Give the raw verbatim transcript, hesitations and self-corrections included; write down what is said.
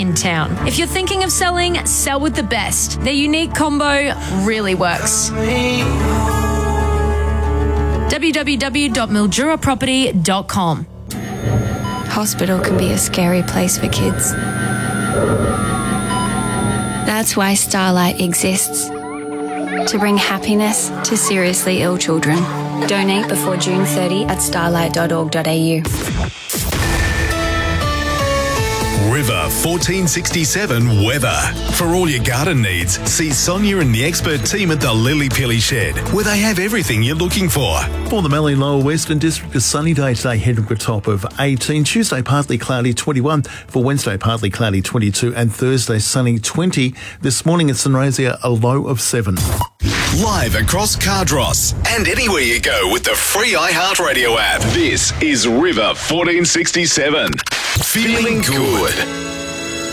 in town. If you're thinking of selling, sell with the best. Their unique combo really works. w w w dot mildura property dot com. Hospital can be a scary place for kids. That's why Starlight exists. To bring happiness to seriously ill children. Donate before June thirtieth at starlight dot org dot a u. River fourteen sixty-seven weather. For all your garden needs, see Sonia and the expert team at the Lily Pilly Shed, where they have everything you're looking for. For the Mallee Lower Western District, a sunny day today, heading to a top of eighteen. Tuesday, partly cloudy, twenty-one. For Wednesday, partly cloudy, twenty-two. And Thursday, sunny, twenty. This morning at Sunraysia, a low of seven. Live across Cardross and anywhere you go with the free iHeartRadio app. This is River fourteen sixty-seven. Feeling good.